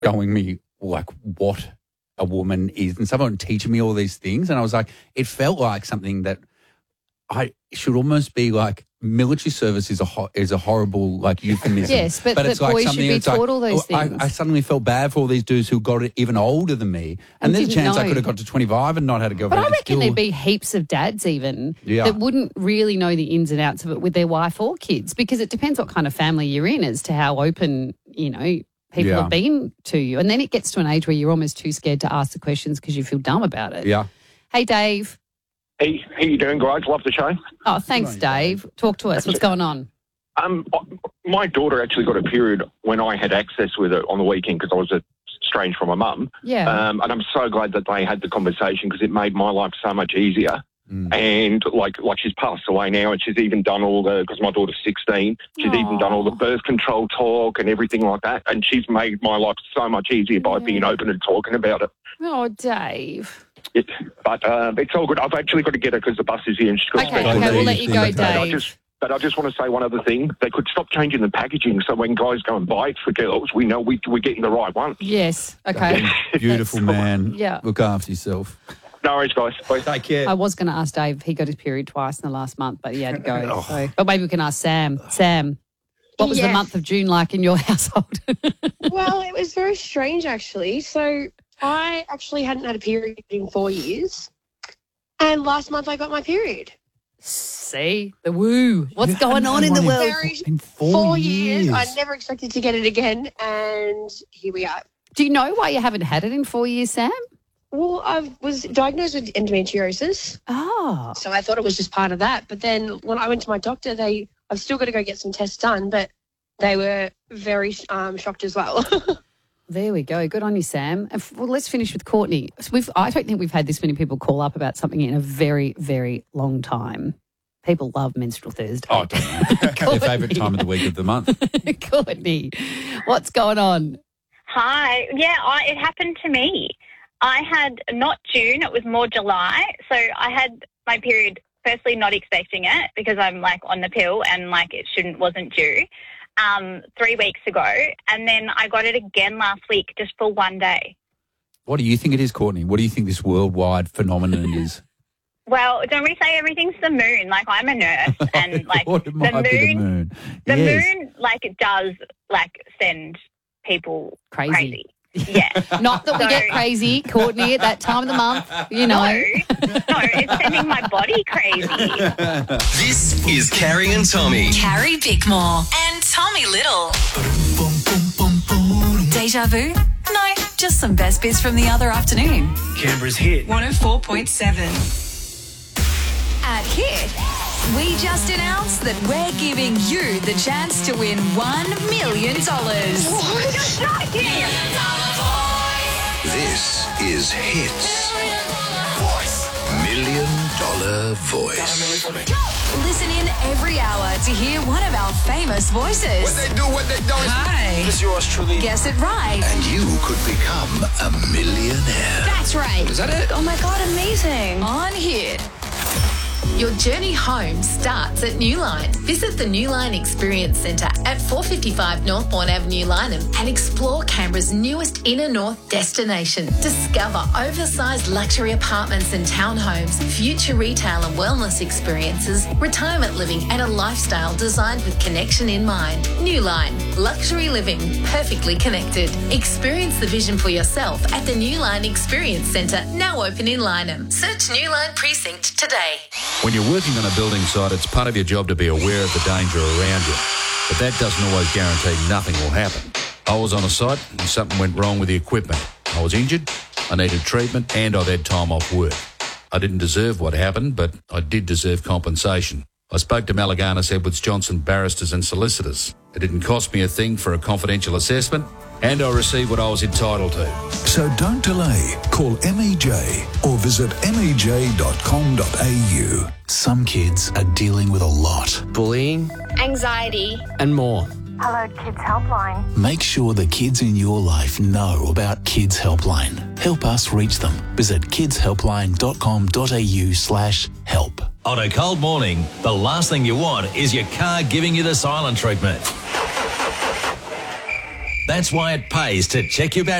showing me like what a woman is and someone teaching me all these things. And I was like, it felt like something that I should almost be like military service is a horrible like euphemism. Yes, but it's boys like should something be that's taught all those I things. suddenly felt bad for all these dudes who got it even older than me. And there's a didn't chance I know. could have got to 25 and not had a But girlfriend. I It's reckon there'd be heaps of dads even that wouldn't really know the ins and outs of it with their wife or kids, because it depends what kind of family you're in as to how open, people have been to you. And then it gets to an age where you're almost too scared to ask the questions because you feel dumb about it. Yeah. Hey, Dave. Hey, how you doing, guys? Love the show. Oh, thanks, Dave. Talk to us. What's going on? My daughter actually got a period when I had access with her on the weekend because I was estranged from my mum. Yeah. And I'm so glad that they had the conversation because it made my life so much easier. And like she's passed away now, and she's even done all because my daughter's 16, she's even done all the birth control talk and everything like that. And she's made my life so much easier by being open and talking about it. Oh, Dave. But it's all good. I've actually got to get her because the bus is here and she's got Okay, we'll let you go, Dave. But I just want to say one other thing. They could stop changing the packaging so when guys go and buy it for girls, we know we're getting the right one. Yes. Okay. Beautiful man. Yeah. Look after yourself. No worries, guys. Bye. Take care. I was going to ask Dave if he got his period twice in the last month, but he had to go. But maybe we can ask Sam. Sam, what was the month of June like in your household? Well, it was very strange, actually. So I actually hadn't had a period in 4 years. And last month I got my period. See? The woo. What's going on in the world? In 4 years. I never expected to get it again. And here we are. Do you know why you haven't had it in 4 years, Sam? Well, I was diagnosed with endometriosis. Oh. So I thought it was just part of that. But then when I went to my doctor, I've still got to go get some tests done, but they were very shocked as well. There we go. Good on you, Sam. Well, let's finish with Courtney. I don't think we've had this many people call up about something in a very, very long time. People love Menstrual Thursday. Oh, their favourite time of the week of the month. Courtney, what's going on? Hi. Yeah, it happened to me. I had not June, it was more July. So I had my period, firstly not expecting it because I'm like on the pill and like it wasn't due, 3 weeks ago. And then I got it again last week just for 1 day. What do you think it is, Courtney? What do you think this worldwide phenomenon is? Well, don't we say everything's the moon? Like I'm a nurse and like the moon. The moon like it does like send people crazy. Yeah. Not that we get crazy, Courtney, at that time of the month, you know. No, it's sending my body crazy. This is Carrie and Tommy. Carrie Bickmore and Tommy Little. Deja vu? No, just some best bits from the other afternoon. Canberra's hit. 104.7. At Hit, we just announced that we're giving you the chance to win $1 million. This is Hits. $1 Million Voice. Listen in every hour to hear one of our famous voices. What they don't. Hi. It's yours truly. Guess it right. And you could become a millionaire. That's right. Is that it? Oh my God, amazing. On Hit. Your journey home starts at Newline. Visit the Newline Experience Centre at 455 Northbourne Avenue, Lynham, and explore Canberra's newest inner north destination. Discover oversized luxury apartments and townhomes, future retail and wellness experiences, retirement living, and a lifestyle designed with connection in mind. Newline, luxury living, perfectly connected. Experience the vision for yourself at the Newline Experience Centre, now open in Lynham. Search Newline Precinct today. When you're working on a building site, it's part of your job to be aware of the danger around you. But that doesn't always guarantee nothing will happen. I was on a site and something went wrong with the equipment. I was injured, I needed treatment, and I'd had time off work. I didn't deserve what happened, but I did deserve compensation. I spoke to Malaganas Edwards Johnson barristers and solicitors. It didn't cost me a thing for a confidential assessment, and I received what I was entitled to. So don't delay. Call MEJ or visit mej.com.au. Some kids are dealing with a lot. Bullying, anxiety, and more. Hello Kids Helpline. Make sure the kids in your life know about Kids Helpline. Help us reach them. Visit kidshelpline.com.au/help. On a cold morning, the last thing you want is your car giving you the silent treatment. That's why it pays to check your battery.